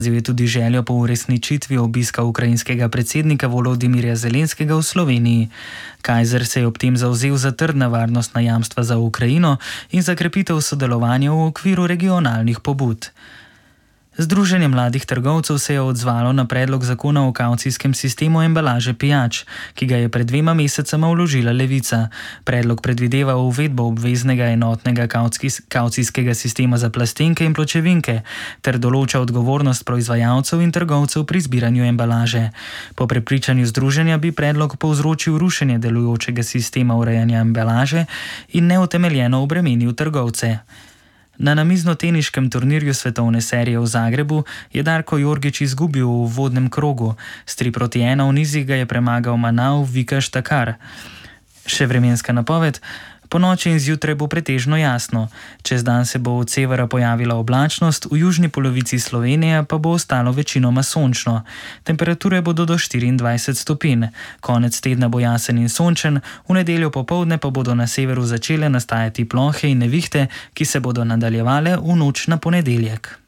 Je tudi željo po uresničitvi obiska ukrajinskega predsednika Volodymyrja Zelenskega v Sloveniji. Kajzer se je ob tem zavzel za trdna varnostna jamstva za Ukrajino in za krepitev sodelovanja v okviru regionalnih pobud. Združenje mladih trgovcev se je odzvalo na predlog zakona o kavcijskem sistemu embalaže pijač, ki ga je pred 2 mesecema vložila Levica. Predlog predvideva uvedbo obveznega enotnega kavcijskega sistema za plastenke in pločevinke ter določa odgovornost proizvajalcev in trgovcev pri zbiranju embalaže. Po prepričanju združenja bi predlog povzročil rušenje delujočega sistema urejanja embalaže in neutemeljeno obremenil trgovce. Na namiznoteniškem turnirju svetovne serije v Zagrebu je Darko Jorgić izgubil v uvodnem krogu. S 3-1 v nizih ga je premagal Manav Vikaš Takar. Še vremenska napoved. Ponoči in zjutraj bo pretežno jasno. Čez dan se bo od severa pojavila oblačnost, v južni polovici Slovenije pa bo ostalo večinoma sončno. Temperature bodo do 24 stopinj. Konec tedna bo jasen in sončen, v nedeljo popoldne pa bodo na severu začele nastajati plohe in nevihte, ki se bodo nadaljevale v noč na ponedeljek.